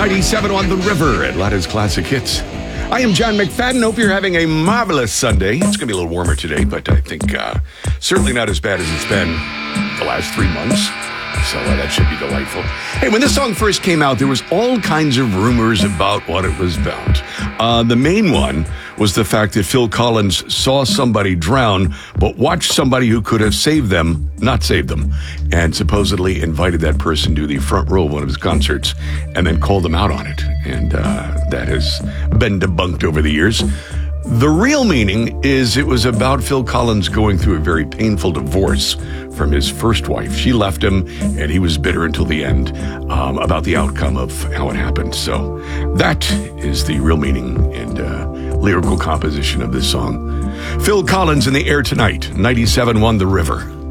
97 on The River, Atlanta's classic hits. I am John McFadden. Hope you're having a marvelous Sunday. It's going to be a little warmer today, but I think certainly not as bad as it's been the last 3 months. So that should be delightful. Hey, when this song first came out, there was all kinds of rumors about what it was about. The main one was the fact that Phil Collins saw somebody drown, but watched somebody who could have saved them, not saved them, and supposedly invited that person to the front row of one of his concerts and then called them out on it. And that has been debunked over the years. The real meaning is it was about Phil Collins going through a very painful divorce from his first wife. She left him, and he was bitter until the end about the outcome of how it happened. So that is the real meaning and lyrical composition of this song. Phil Collins in the air tonight, 97.1 The River.